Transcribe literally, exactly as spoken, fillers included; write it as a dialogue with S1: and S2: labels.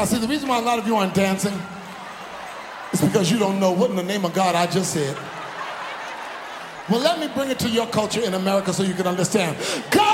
S1: see, the reason why a lot of you aren't dancing is because you don't know what in the name of God I just said. Well, let me bring it to your culture in America so you can understand. God